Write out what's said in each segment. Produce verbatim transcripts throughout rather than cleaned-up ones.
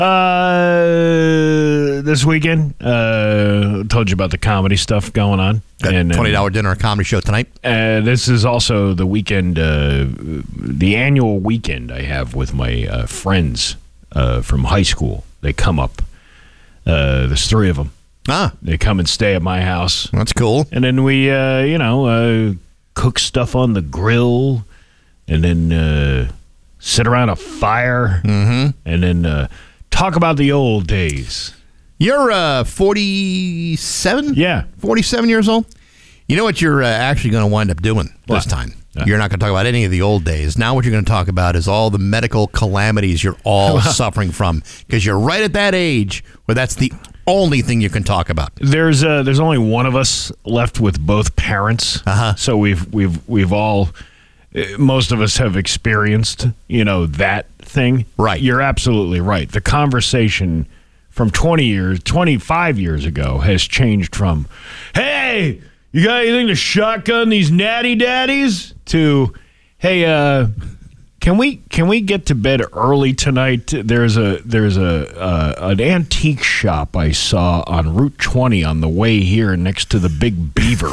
Uh, this weekend, uh, told you about the comedy stuff going on. Got and, twenty dollars dinner, a comedy show tonight. Uh, this is also the weekend, uh, the annual weekend I have with my uh, friends uh, from high school. They come up. Uh, there's three of them. Ah, They come and stay at my house. that's cool. And then we, uh, you know, uh, cook stuff on the grill and then uh, sit around a fire Mm-hmm. and then uh, talk about the old days. You're uh, forty-seven? Yeah. forty-seven years old? You know what you're uh, actually going to wind up doing What? this time? Yeah. You're not going to talk about any of the old days. Now what you're going to talk about is all the medical calamities you're all suffering from, because you're right at that age where that's the only thing you can talk about. There's uh, there's only one of us left with both parents. Uh-huh. So we've we've we've all uh, most of us have experienced, you know, that thing. Right. You're absolutely right. The conversation from twenty years, twenty-five years ago has changed from, "Hey, you got anything to shotgun these natty daddies?" to, "Hey, uh Can we can we get to bed early tonight? There's a there's a uh, an antique shop I saw on Route twenty on the way here next to the Big Beaver."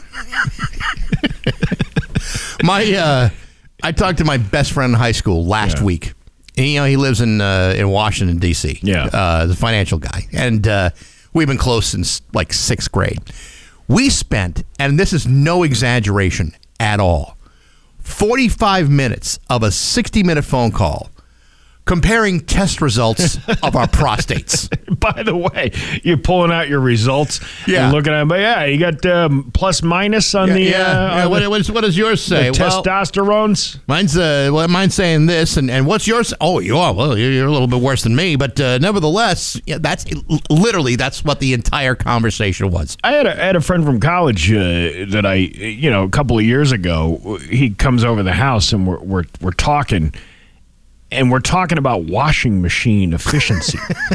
My, uh, I talked to my best friend in high school last Yeah. week. And, you know, he lives in uh, in Washington, D C Yeah. Uh, the financial guy. And uh, we've been close since like sixth grade. We spent, and this is no exaggeration at all, forty-five minutes of a sixty-minute phone call comparing test results of our prostates. By the way, you're pulling out your results. Yeah. You're looking at them. But yeah, you got um, plus minus on Yeah, the, yeah. uh, Yeah, on what, the, what, is, what does yours say? the Well, testosterones. mine's uh, well, mine's saying this, and, and what's yours? Oh, you are well. You're, you're a little bit worse than me, but uh, nevertheless, yeah, that's literally that's what the entire conversation was. I had a, I had a friend from college uh, that I, you know, a couple of years ago. He comes over the house and we're we're we're talking, and we're talking about washing machine efficiency.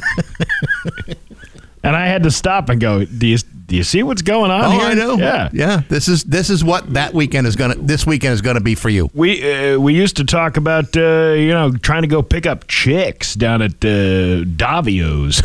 And I had to stop and go, "Do you do you see what's going on Oh, here?" I know. Yeah, yeah. This is this is what that weekend is gonna. This weekend is gonna be for you. We uh, we used to talk about uh, you know trying to go pick up chicks down at uh, Davio's.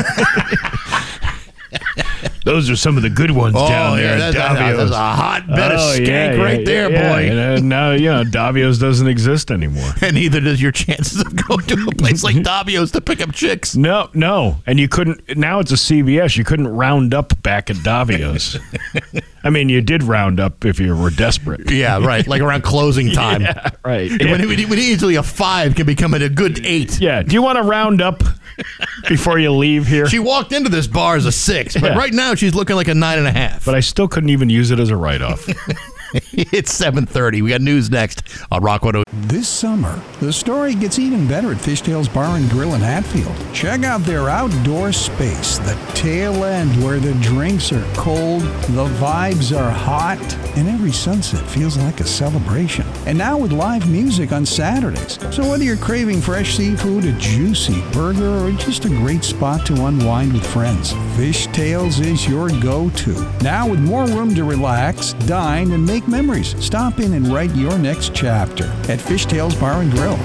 Those are some of the good ones down there. yeah, at that's, Davio's. that's a hot bed of Oh, skank yeah, yeah, right there, yeah, boy. yeah. And, uh, now, you know, Davio's doesn't exist anymore. And neither does your chances of going to a place like Davio's to pick up chicks. No, no. And you couldn't, now it's a C V S. You couldn't round up back at Davio's. I mean, you did round up if you were desperate. Yeah, right. Like around closing time. Yeah, right. When, when, when easily a five can become a good eight. Yeah. Do you want to round up before you leave here? She walked into this bar as a six, but Yeah. right now she's looking like a nine and a half. But I still couldn't even use it as a write-off. It's seven thirty. We got news next on Rock one oh. This summer, the story gets even better at Fishtails Bar and Grill in Hatfield. Check out their outdoor space, the tail end where the drinks are cold, the vibes are hot, and every sunset feels like a celebration. And now with live music on Saturdays. So whether you're craving fresh seafood, a juicy burger, or just a great spot to unwind with friends, Fishtails is your go-to. Now with more room to relax, dine, and make memories. Stop in and write your next chapter at Fishtails Bar and Grill.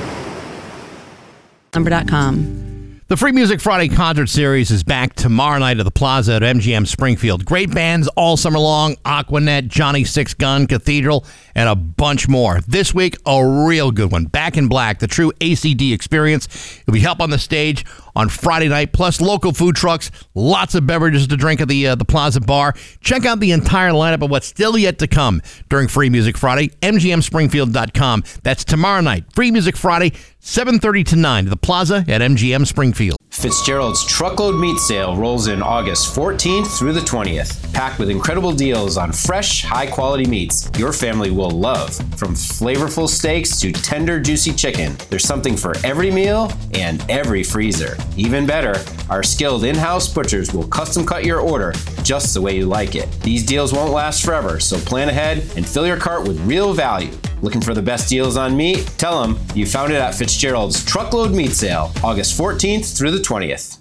Number dot com. The Free Music Friday concert series is back tomorrow night at the Plaza at M G M Springfield. Great bands all summer long, Aquanet, Johnny Six Gun, Cathedral, and a bunch more. This week, a real good one. Back in Black, the true A C D experience. It'll be help on the stage on Friday night, plus local food trucks, lots of beverages to drink at the uh, the Plaza Bar. Check out the entire lineup of what's still yet to come during Free Music Friday, M G M Springfield dot com. That's tomorrow night, Free Music Friday, seven thirty to nine, the Plaza at M G M Springfield. Fitzgerald's Truckload Meat Sale rolls in August fourteenth through the twentieth, packed with incredible deals on fresh, high-quality meats your family will love. From flavorful steaks to tender, juicy chicken, there's something for every meal and every freezer. Even better, our skilled in-house butchers will custom cut your order just the way you like it. These deals won't last forever, so plan ahead and fill your cart with real value. Looking for the best deals on meat? Tell them you found it at Fitzgerald's Truckload Meat Sale, August fourteenth through the twentieth.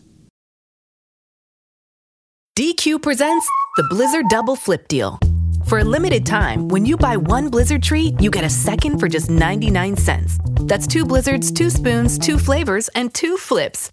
D Q presents the Blizzard Double Flip Deal. For a limited time, when you buy one Blizzard treat, you get a second for just ninety-nine cents. That's two Blizzards, two spoons, two flavors, and two flips.